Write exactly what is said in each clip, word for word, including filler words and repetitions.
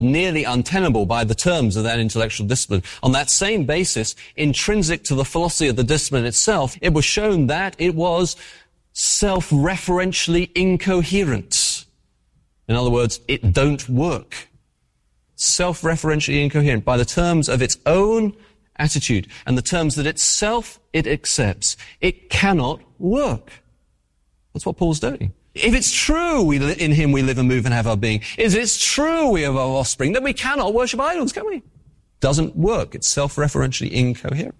nearly untenable by the terms of that intellectual discipline. On that same basis, intrinsic to the philosophy of the discipline itself, it was shown that it was self-referentially incoherent. In other words, it don't work. Self-referentially incoherent by the terms of its own attitude and the terms that itself it accepts. It cannot work. That's what Paul's doing. If it's true we li- in him we live and move and have our being, if it's true we have our offspring, then we cannot worship idols, can we? Doesn't work. It's self-referentially incoherent.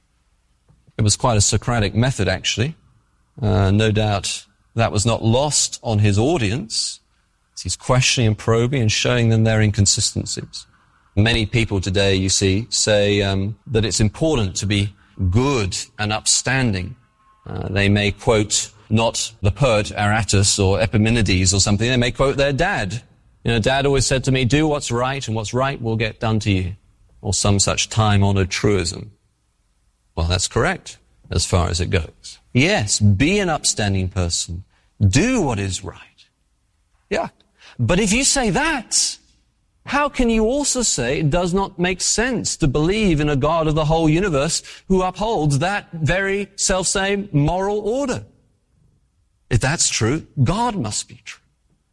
It was quite a Socratic method, actually. Uh, no doubt that was not lost on his audience. He's questioning and probing and showing them their inconsistencies. Many people today, you see, say um, that it's important to be good and upstanding. Uh, they may quote not the poet Aratus or Epimenides or something. They may quote their dad. You know, Dad always said to me, do what's right and what's right will get done to you. Or some such time-honored truism. Well, that's correct as far as it goes. Yes, be an upstanding person. Do what is right. Yeah. But if you say that, how can you also say it does not make sense to believe in a God of the whole universe who upholds that very self-same moral order? If that's true, God must be true.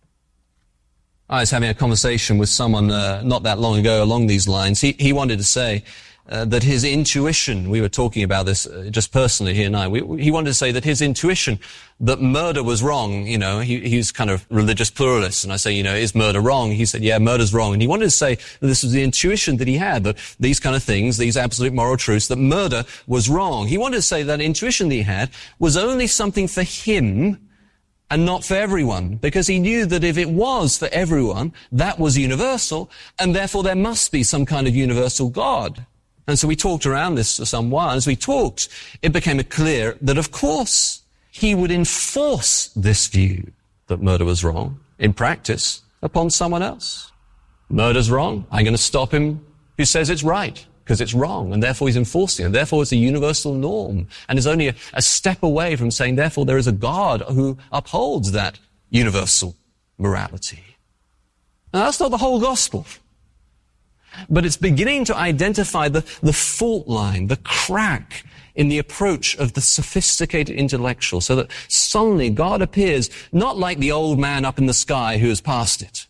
I was having a conversation with someone uh, not that long ago along these lines. He, he wanted to say uh, that his intuition, we were talking about this uh, just personally, he and I, we, he wanted to say that his intuition that murder was wrong, you know, he, he's kind of religious pluralist, and I say, you know, is murder wrong? He said, yeah, murder's wrong. And he wanted to say that this was the intuition that he had, that these kind of things, these absolute moral truths, that murder was wrong. He wanted to say that intuition that he had was only something for him and not for everyone, because he knew that if it was for everyone, that was universal, and therefore there must be some kind of universal God. And so we talked around this for some while. As we talked, it became clear that, of course, he would enforce this view that murder was wrong in practice upon someone else. Murder's wrong. I'm going to stop him who says it's right, because it's wrong, and therefore he's enforcing it. Therefore it's a universal norm, and is only a, a step away from saying, therefore there is a God who upholds that universal morality. Now that's not the whole gospel. But it's beginning to identify the, the fault line, the crack in the approach of the sophisticated intellectual, so that suddenly God appears not like the old man up in the sky who has passed it,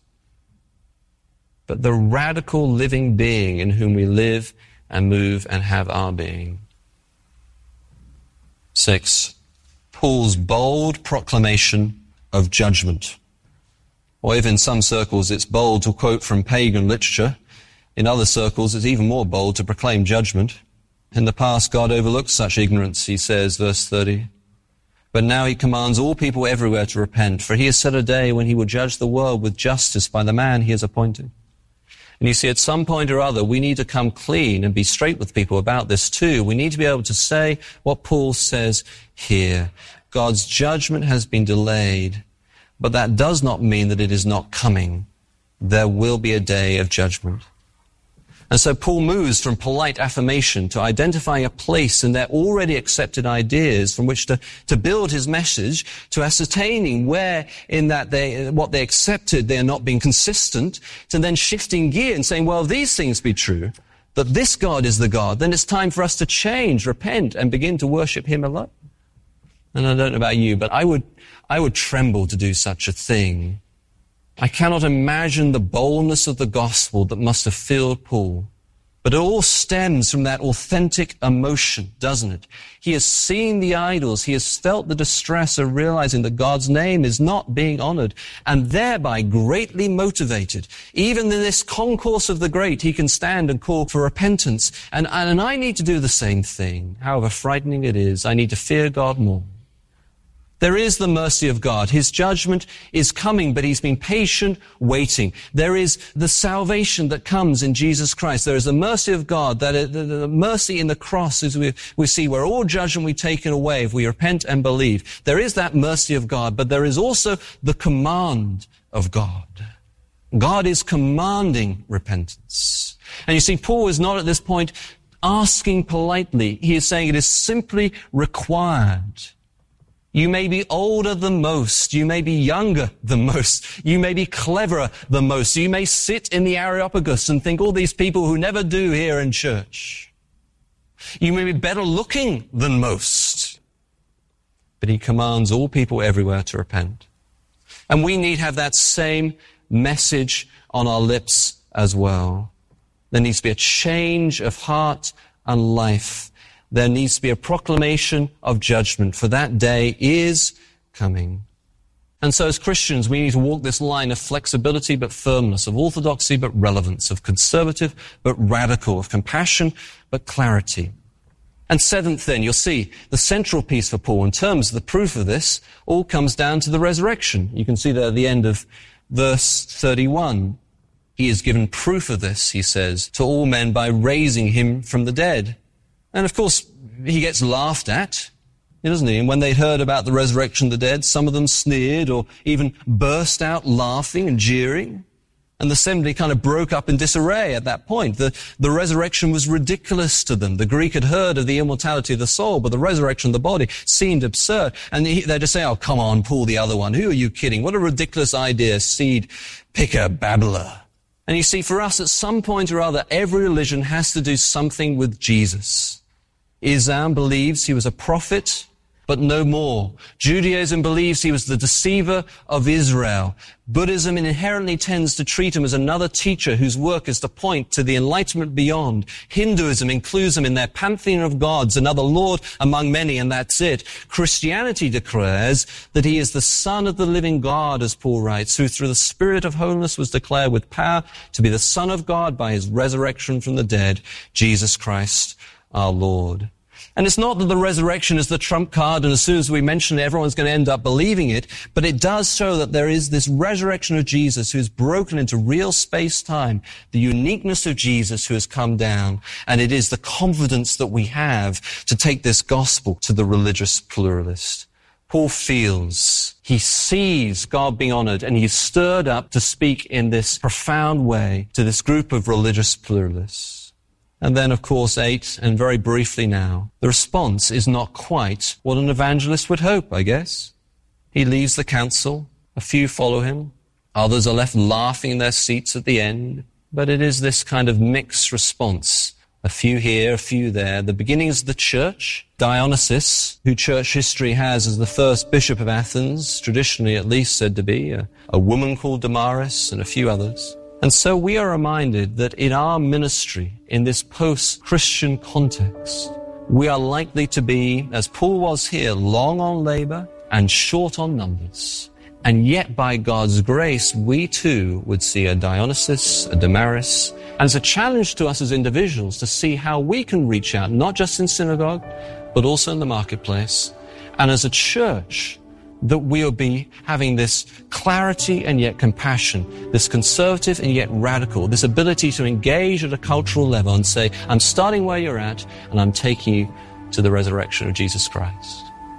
but the radical living being in whom we live and move and have our being. Six, Paul's bold proclamation of judgment. Or if in some circles it's bold to quote from pagan literature, in other circles it's even more bold to proclaim judgment. In the past, God overlooked such ignorance, he says, verse thirty. But now he commands all people everywhere to repent, for he has set a day when he will judge the world with justice by the man he has appointed. And you see, at some point or other, we need to come clean and be straight with people about this too. We need to be able to say what Paul says here. God's judgment has been delayed, but that does not mean that it is not coming. There will be a day of judgment. And so Paul moves from polite affirmation to identifying a place in their already accepted ideas from which to, to build his message, to ascertaining where in that they, what they accepted they are not being consistent, to then shifting gear and saying, well, if these things be true, that this God is the God, then it's time for us to change, repent, and begin to worship him alone. And I don't know about you, but I would, I would tremble to do such a thing. I cannot imagine the boldness of the gospel that must have filled Paul. But it all stems from that authentic emotion, doesn't it? He has seen the idols. He has felt the distress of realizing that God's name is not being honored, and thereby greatly motivated. Even in this concourse of the great, he can stand and call for repentance. And, and I need to do the same thing. However frightening it is, I need to fear God more. There is the mercy of God. His judgment is coming, but he's been patient, waiting. There is the salvation that comes in Jesus Christ. There is the mercy of God, that the, the mercy in the cross, as we, we see, where all judgment we taken away if we repent and believe. There is that mercy of God, but there is also the command of God. God is commanding repentance. And you see, Paul is not at this point asking politely. He is saying it is simply required. You may be older than most. You may be younger than most. You may be cleverer than most. You may sit in the Areopagus and think all these people who never do here in church. You may be better looking than most. But he commands all people everywhere to repent. And we need to have that same message on our lips as well. There needs to be a change of heart and life. There needs to be a proclamation of judgment, for that day is coming. And so as Christians, we need to walk this line of flexibility but firmness, of orthodoxy but relevance, of conservative but radical, of compassion but clarity. And seventh then, you'll see, the central piece for Paul in terms of the proof of this all comes down to the resurrection. You can see there at the end of verse thirty-one. He has given proof of this, he says, to all men by raising him from the dead. And of course, he gets laughed at, doesn't he? And when they heard about the resurrection of the dead, some of them sneered or even burst out laughing and jeering. And the assembly kind of broke up in disarray at that point. The, the resurrection was ridiculous to them. The Greek had heard of the immortality of the soul, but the resurrection of the body seemed absurd. And he, they'd just say, oh, come on, Paul, the other one. Who are you kidding? What a ridiculous idea, seed picker, babbler. And you see, for us, at some point or other, every religion has to do something with Jesus. Islam believes he was a prophet, but no more. Judaism believes he was the deceiver of Israel. Buddhism inherently tends to treat him as another teacher whose work is to point to the enlightenment beyond. Hinduism includes him in their pantheon of gods, another Lord among many, and that's it. Christianity declares that he is the Son of the living God, as Paul writes, who through the Spirit of holiness was declared with power to be the Son of God by his resurrection from the dead, Jesus Christ our Lord. And it's not that the resurrection is the trump card and as soon as we mention it, everyone's going to end up believing it, but it does show that there is this resurrection of Jesus who's broken into real space-time, the uniqueness of Jesus who has come down, and it is the confidence that we have to take this gospel to the religious pluralist. Paul feels, he sees God being honored, and he's stirred up to speak in this profound way to this group of religious pluralists. And then, of course, eight, and very briefly now, the response is not quite what an evangelist would hope, I guess. He leaves the council. A few follow him. Others are left laughing in their seats at the end. But it is this kind of mixed response. A few here, a few there. The beginnings of the church. Dionysius, who church history has as the first bishop of Athens, traditionally at least said to be, a, a woman called Damaris, and a few others. And so we are reminded that in our ministry, in this post-Christian context, we are likely to be, as Paul was here, long on labor and short on numbers. And yet, by God's grace, we too would see a Dionysius, a Damaris. And it's a challenge to us as individuals to see how we can reach out, not just in synagogue, but also in the marketplace. And as a church, that we'll be having this clarity and yet compassion, this conservative and yet radical, this ability to engage at a cultural level and say, I'm starting where you're at and I'm taking you to the resurrection of Jesus Christ.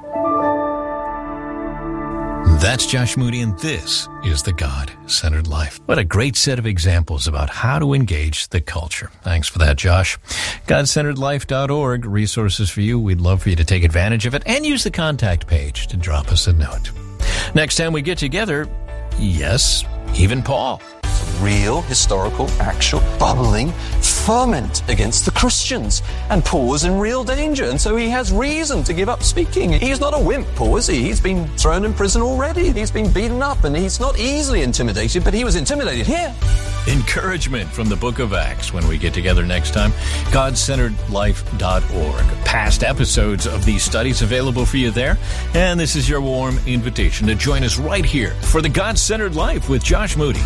That's Josh Moody, and this is The God-Centered Life. What a great set of examples about how to engage the culture. Thanks for that, Josh. God Centered Life dot org, resources for you. We'd love for you to take advantage of it and use the contact page to drop us a note. Next time we get together, yes, even Paul. Real, historical, actual, bubbling ferment against the Christians. And Paul was in real danger, and so he has reason to give up speaking. He's not a wimp, Paul, is he? He's been thrown in prison already. He's been beaten up, and he's not easily intimidated, but he was intimidated here. Encouragement from the book of Acts when we get together next time. God Centered Life dot org. Past episodes of these studies available for you there. And this is your warm invitation to join us right here for the God-Centered Life with Josh Moody.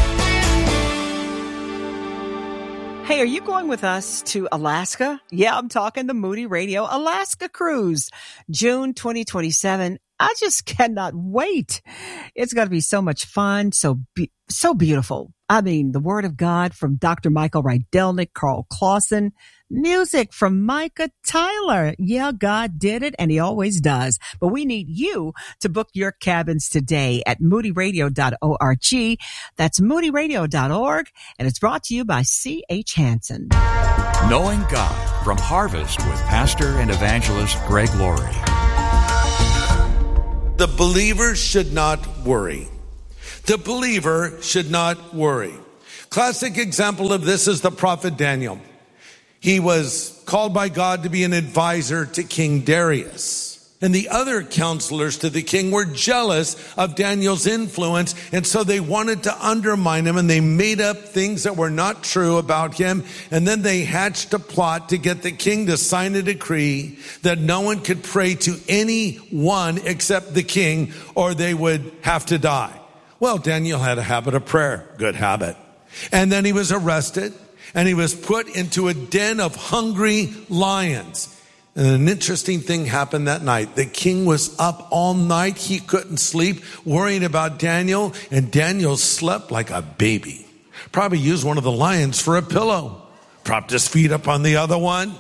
Hey, are you going with us to Alaska? Yeah, I'm talking the Moody Radio Alaska Cruise, June twenty twenty-seven. I just cannot wait. It's going to be so much fun, so be- so beautiful. I mean, the Word of God from Doctor Michael Rydelnik, Carl Clausen, music from Micah Tyler. Yeah, God did it, and he always does. But we need you to book your cabins today at moody radio dot org. That's moody radio dot org, and it's brought to you by C H Hansen. Knowing God from Harvest with Pastor and Evangelist Greg Laurie. The believer should not worry. The believer should not worry. Classic example of this is the prophet Daniel. He was called by God to be an advisor to King Darius. And the other counselors to the king were jealous of Daniel's influence, and so they wanted to undermine him, and they made up things that were not true about him. And then they hatched a plot to get the king to sign a decree that no one could pray to anyone except the king, or they would have to die. Well, Daniel had a habit of prayer. Good habit. And then he was arrested, and he was put into a den of hungry lions. And an interesting thing happened that night. The king was up all night. He couldn't sleep, worrying about Daniel. And Daniel slept like a baby. Probably used one of the lions for a pillow. Propped his feet up on the other one.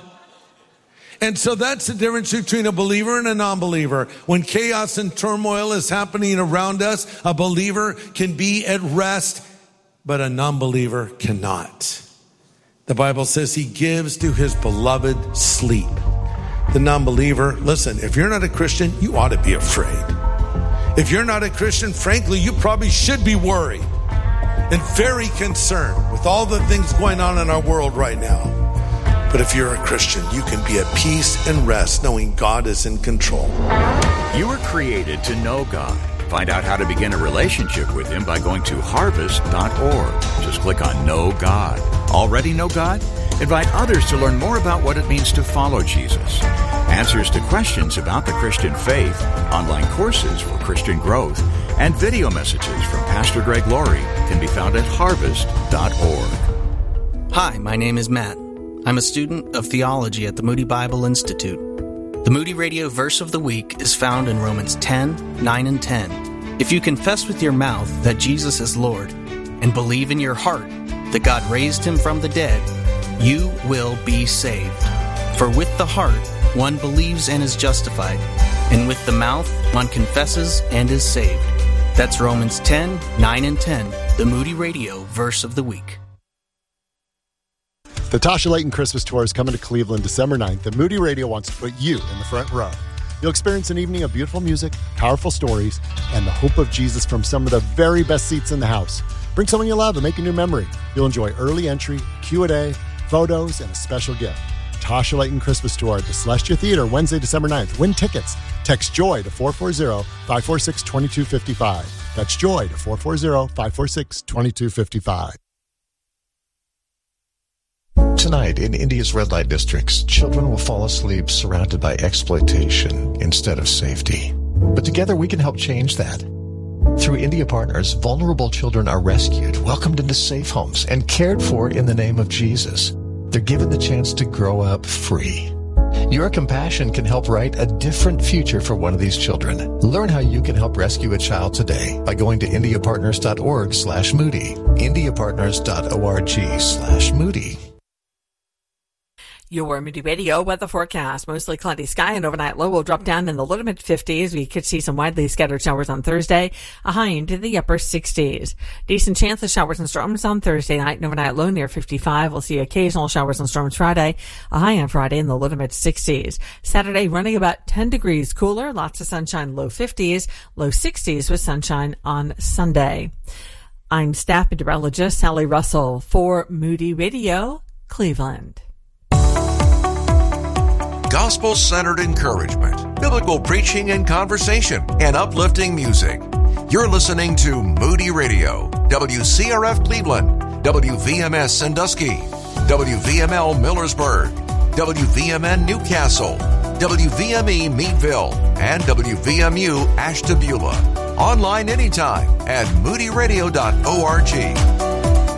And so that's the difference between a believer and a non-believer. When chaos and turmoil is happening around us, a believer can be at rest, but a non-believer cannot. The Bible says he gives to his beloved sleep. The non-believer, listen, if you're not a Christian, you ought to be afraid. If you're not a Christian, frankly, you probably should be worried and very concerned with all the things going on in our world right now. But if you're a Christian, you can be at peace and rest knowing God is in control. You were created to know God. Find out how to begin a relationship with Him by going to harvest dot org. Just click on Know God. Already know God? Invite others to learn more about what it means to follow Jesus. Answers to questions about the Christian faith, online courses for Christian growth, and video messages from Pastor Greg Laurie can be found at harvest dot org. Hi, my name is Matt. I'm a student of theology at the Moody Bible Institute. The Moody Radio Verse of the Week is found in Romans ten, nine, and ten. If you confess with your mouth that Jesus is Lord and believe in your heart that God raised Him from the dead, you will be saved. For with the heart one believes and is justified, and with the mouth one confesses and is saved. That's Romans ten, nine, and ten, the Moody Radio Verse of the Week. The Tasha Layton Christmas Tour is coming to Cleveland December ninth, and Moody Radio wants to put you in the front row. You'll experience an evening of beautiful music, powerful stories, and the hope of Jesus from some of the very best seats in the house. Bring someone you love and make a new memory. You'll enjoy early entry, Q and A, photos, and a special gift. Tasha Layton Christmas Tour at the Celestia Theater, Wednesday, December ninth. Win tickets. Text JOY to four four zero, five four six, two two five five. That's JOY to four four zero, five four six, two two five five. Tonight, in India's red light districts, children will fall asleep surrounded by exploitation instead of safety. But together we can help change that. Through India Partners, vulnerable children are rescued, welcomed into safe homes, and cared for in the name of Jesus. They're given the chance to grow up free. Your compassion can help write a different future for one of these children. Learn how you can help rescue a child today by going to indiapartners.org slash Moody. indiapartners.org slash Moody. Your Moody Radio weather forecast. Mostly cloudy sky and overnight low will drop down in the low to mid fifties. We could see some widely scattered showers on Thursday, a high into the upper sixties. Decent chance of showers and storms on Thursday night and overnight low near fifty-five. We'll see occasional showers and storms Friday, a high on Friday in the low to mid sixties. Saturday running about ten degrees cooler, lots of sunshine, low fifties, low sixties with sunshine on Sunday. I'm staff meteorologist Sally Russell for Moody Radio, Cleveland. Gospel-centered encouragement, biblical preaching and conversation, and uplifting music. You're listening to Moody Radio, W C R F Cleveland, W V M S Sandusky, W V M L Millersburg, W V M N Newcastle, W V M E Meadville, and W V M U Ashtabula. Online anytime at moody radio dot org.